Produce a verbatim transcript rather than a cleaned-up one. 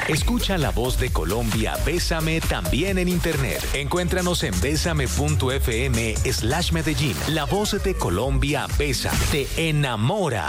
Escucha La Voz de Colombia, Bésame también en internet. Encuéntranos en bésame.fm slash Medellín. La Voz de Colombia, Bésame, te enamora.